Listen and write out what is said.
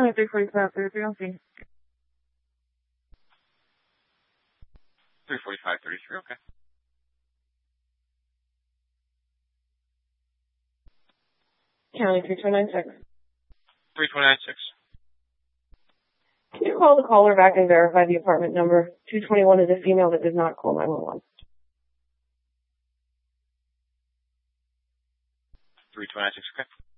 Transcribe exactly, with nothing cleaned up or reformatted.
County three forty-five, thirty-three, I'll see. three forty-five, thirty-three, okay. County three two nine six. three two nine six. Can you call the caller back and verify the apartment number? two twenty-one is a female that did not call nine one one. three two nine six, okay.